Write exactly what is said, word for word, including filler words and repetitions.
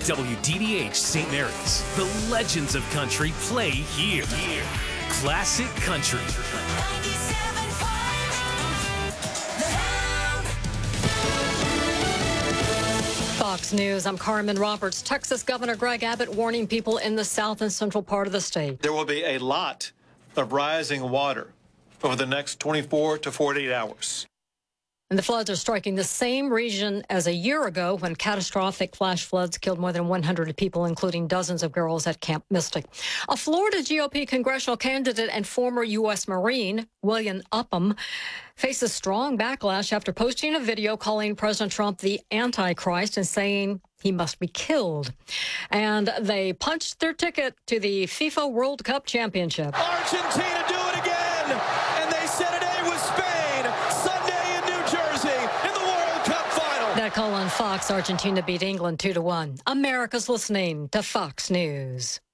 W D D H Saint Mary's. The legends of country play here. Here. Classic Country. Fox News, I'm Carmen Roberts. Texas Governor Greg Abbott warning people in the south and central part of the state. There will be a lot of rising water over the next twenty-four to forty-eight hours. And the floods are striking the same region as a year ago when catastrophic flash floods killed more than one hundred people, including dozens of girls at Camp Mystic. A Florida G O P congressional candidate and former U S Marine, William Upham, faces strong backlash after posting a video calling President Trump the Antichrist and saying he must be killed. And they punched their ticket to the FIFA World Cup Championship. Argentina do it again, and they set it A with Spain Sunday in New Jersey in the World Cup final. That call on Fox, Argentina beat England two to one. America's listening to Fox News.